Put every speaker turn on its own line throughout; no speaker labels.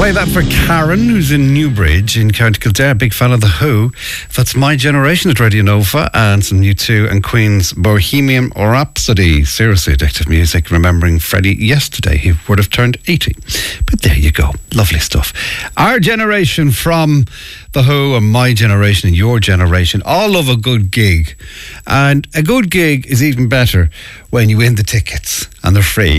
Play that for Karen, who's in Newbridge in County Kildare. Big fan of The Who. That's My Generation at Radio Nova, and some U2 and Queen's Bohemian Rhapsody. Seriously addictive music. Remembering Freddie yesterday, he would have turned 80. But there you go. Lovely stuff. Our generation from The Who and My Generation and your generation all love a good gig. And a good gig is even better when you win the tickets and they're free.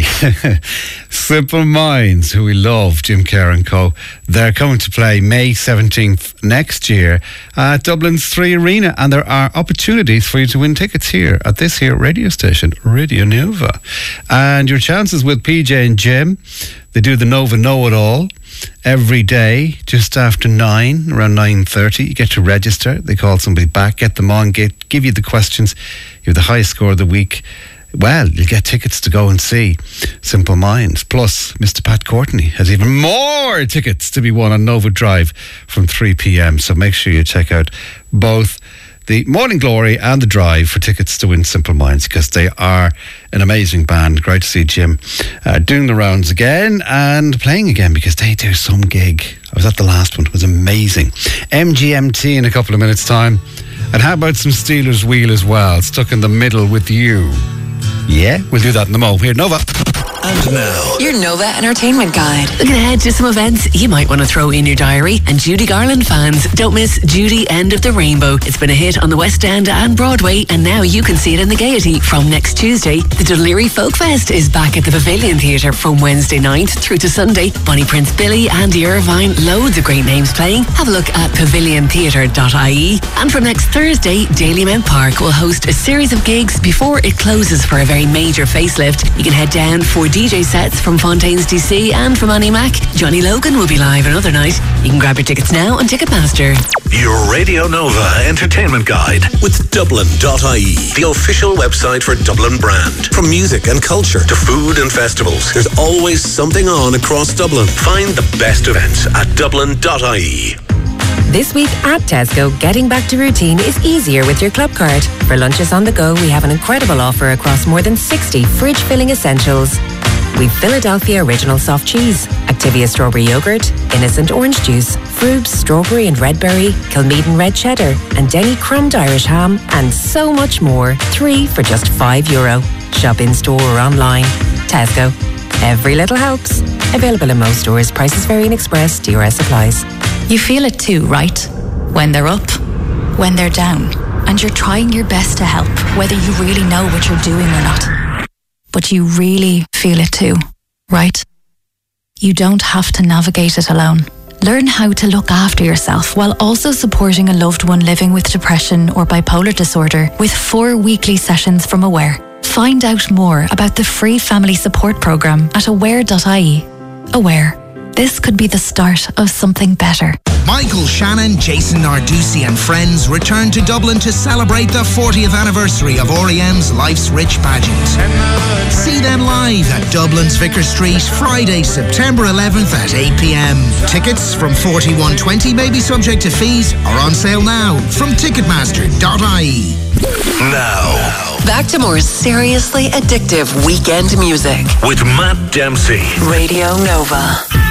Simple Minds, who we love, Jim Kerr and co. They're coming to play May 17th next year at Dublin's 3 Arena, and there are opportunities for you to win tickets here at this here radio station, Radio Nova. And your chances with PJ and Jim, they do the Nova Know-It-All every day just after 9, around 9:30. You get to register. They call somebody back, get them on, give you the questions. You have the highest score of the week. Well, you'll get tickets to go and see Simple Minds. Plus, Mr. Pat Courtney has even more tickets to be won on Nova Drive from 3 p.m. So make sure you check out both the Morning Glory and the Drive for tickets to win Simple Minds, because they are an amazing band. Great to see Jim doing the rounds again and playing again, because they do some gig. I was at the last one. It was amazing. MGMT in a couple of minutes' time. And how about some Steelers Wheel as well? Stuck in the middle with you. Yeah, we'll do that in the moment. Here, Nova.
And now,
your Nova Entertainment Guide.
Looking ahead to some events you might want to throw in your diary. And Judy Garland fans, don't miss Judy End of the Rainbow. It's been a hit on the West End and Broadway, and now you can see it in the Gaiety from next Tuesday. The Dún Laoghaire Folk Fest is back at the Pavilion Theatre from Wednesday 9th through to Sunday. Bonnie Prince Billy, Andy Irvine, loads of great names playing. Have a look at paviliontheatre.ie. And from next Thursday, Dalymount Park will host a series of gigs before it closes for a very major facelift. You can head down for DJ sets from Fontaines DC and from Annie Mac. Johnny Logan will be live another night. You can grab your tickets now on Ticketmaster.
Your Radio Nova Entertainment Guide with Dublin.ie, the official website for Dublin brand. From music and culture to food and festivals, there's always something on across Dublin. Find the best events at Dublin.ie.
This week at Tesco, getting back to routine is easier with your club card. For lunches on the go, we have an incredible offer across more than 60 fridge-filling essentials. We've Philadelphia Original Soft Cheese, Activia Strawberry Yogurt, Innocent Orange Juice, Frubes Strawberry and Red Berry, Kilmeaden Red Cheddar, and Denny Crumbed Irish Ham, and so much more. 3 for just €5. Shop in store or online. Tesco. Every little helps. Available in most stores. Prices vary in Express. DRS applies.
You feel it too, right? When they're up, when they're down, and you're trying your best to help, whether you really know what you're doing or not. But you really feel it too, right? You don't have to navigate it alone. Learn how to look after yourself while also supporting a loved one living with depression or bipolar disorder with 4 weekly sessions from Aware. Find out more about the free family support programme at aware.ie. Aware. This could be the start of something better.
Michael Shannon, Jason Narducci and friends return to Dublin to celebrate the 40th anniversary of REM's Life's Rich pageant. See them live at Dublin's Vicar Street, Friday, September 11th at 8 p.m. Tickets from $41.20 may be subject to fees, are on sale now from Ticketmaster.ie.
Now,
back to more seriously addictive weekend music
with Matt Dempsey.
Radio Nova.